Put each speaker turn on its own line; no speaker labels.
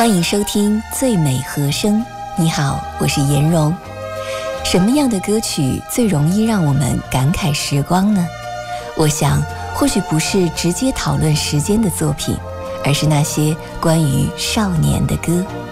欢迎收听最美和声。你好，我是颜蓉。什么样的歌曲最容易让我们感慨时光呢？我想，或许不是直接讨论时间的作品，而是那些关于少年的歌。